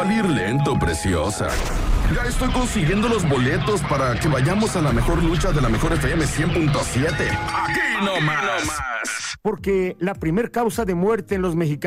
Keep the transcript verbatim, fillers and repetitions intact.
¿Cuál ir lento, preciosa? Ya estoy consiguiendo los boletos para que vayamos a la mejor lucha de la mejor F M cien punto siete. Aquí nomás. Porque la primer causa de muerte en los mexicanos